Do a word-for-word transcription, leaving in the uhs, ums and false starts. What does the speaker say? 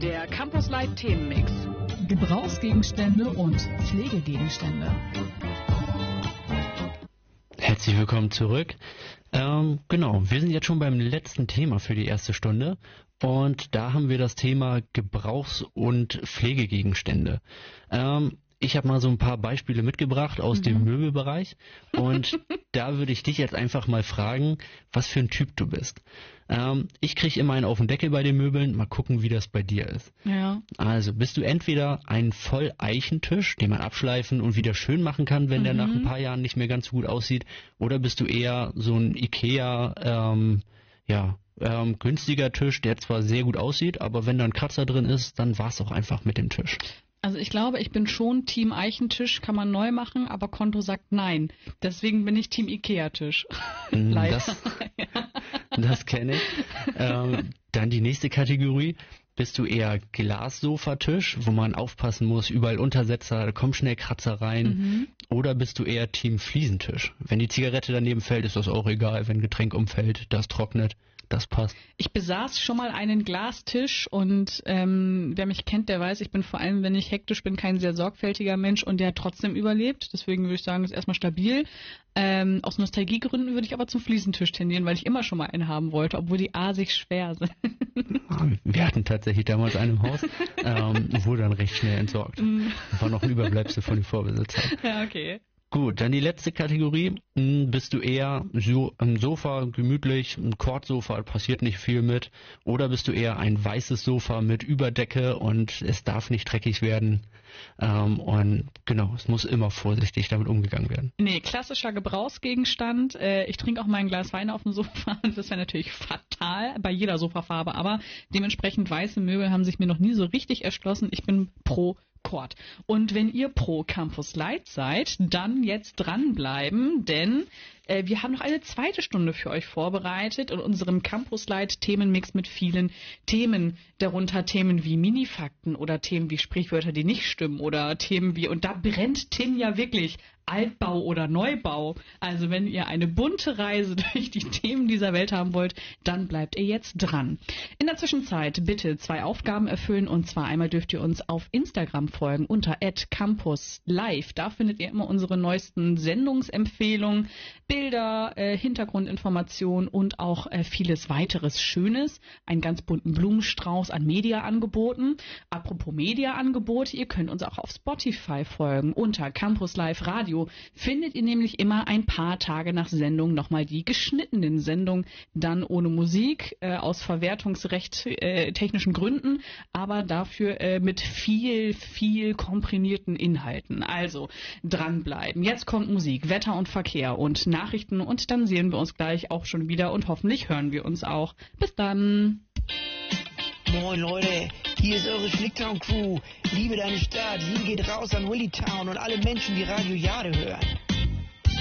Der Campus Live Themenmix. Gebrauchsgegenstände und Pflegegegenstände. Herzlich willkommen zurück. Ähm, genau, wir sind jetzt schon beim letzten Thema für die erste Stunde und da haben wir das Thema Gebrauchs- und Pflegegegenstände. Ähm, ich habe mal so ein paar Beispiele mitgebracht aus mhm. dem Möbelbereich und da würde ich dich jetzt einfach mal fragen, was für ein Typ du bist. Ähm, ich kriege immer einen auf den Deckel bei den Möbeln, mal gucken, wie das bei dir ist. Ja. Also bist du entweder ein Voll-Eichentisch, den man abschleifen und wieder schön machen kann, wenn mhm. der nach ein paar Jahren nicht mehr ganz so gut aussieht, oder bist du eher so ein Ikea, ähm, ja, ähm, günstiger Tisch, der zwar sehr gut aussieht, aber wenn da ein Kratzer drin ist, dann war's auch einfach mit dem Tisch. Also ich glaube, ich bin schon Team Eichentisch, kann man neu machen, aber Konto sagt nein. Deswegen bin ich Team Ikea-Tisch. Leider. Das, das kenne ich. Ähm, dann die nächste Kategorie. Bist du eher Glassofatisch, wo man aufpassen muss, überall Untersetzer, da kommen schnell Kratzer rein? Mhm. Oder bist du eher Team Fliesentisch? Wenn die Zigarette daneben fällt, ist das auch egal. Wenn Getränk umfällt, das trocknet. Das passt. Ich besaß schon mal einen Glastisch und ähm, wer mich kennt, der weiß, ich bin vor allem, wenn ich hektisch bin, kein sehr sorgfältiger Mensch und der hat trotzdem überlebt. Deswegen würde ich sagen, ist erstmal stabil. Ähm, aus Nostalgiegründen würde ich aber zum Fliesentisch tendieren, weil ich immer schon mal einen haben wollte, obwohl die A sich schwer sind. Wir hatten tatsächlich damals einen im Haus, ähm, wurde dann recht schnell entsorgt. War noch ein Überbleibsel von den Vorbesitzern. Ja, okay. Gut, dann die letzte Kategorie. Bist du eher so im Sofa gemütlich, ein Kordsofa, passiert nicht viel mit, oder bist du eher ein weißes Sofa mit Überdecke und es darf nicht dreckig werden? Ähm, und genau, es muss immer vorsichtig damit umgegangen werden. Nee, klassischer Gebrauchsgegenstand. Äh, ich trinke auch mal ein Glas Wein auf dem Sofa. Das wäre natürlich fatal bei jeder Sofafarbe, aber dementsprechend weiße Möbel haben sich mir noch nie so richtig erschlossen. Ich bin pro Kord. Und wenn ihr pro Campus Light seid, dann jetzt dranbleiben, denn äh, wir haben noch eine zweite Stunde für euch vorbereitet in unserem Campus Light Themenmix mit vielen Themen, darunter Themen wie Minifakten oder Themen wie Sprichwörter, die nicht stimmen oder Themen wie, und da brennt Tim ja wirklich, Altbau oder Neubau. Also wenn ihr eine bunte Reise durch die Themen dieser Welt haben wollt, dann bleibt ihr jetzt dran. In der Zwischenzeit bitte zwei Aufgaben erfüllen, und zwar einmal dürft ihr uns auf Instagram folgen unter at campus live. Da findet ihr immer unsere neuesten Sendungsempfehlungen, Bilder, äh, Hintergrundinformationen und auch äh, vieles weiteres Schönes. Einen ganz bunten Blumenstrauß an Mediaangeboten. Apropos Mediaangebote, ihr könnt uns auch auf Spotify folgen unter Campus Live Radio. Findet ihr nämlich immer ein paar Tage nach Sendung nochmal die geschnittenen Sendungen, dann ohne Musik, äh, aus verwertungsrecht äh, technischen Gründen, aber dafür äh, mit viel, viel komprimierten Inhalten. Also dranbleiben. Jetzt kommt Musik, Wetter und Verkehr und Nachrichten und dann sehen wir uns gleich auch schon wieder und hoffentlich hören wir uns auch. Bis dann! Moin Leute, hier ist eure Schlicktown Crew. Liebe deine Stadt, Liebe geht raus an Willie Town und alle Menschen, die Radio Jade hören.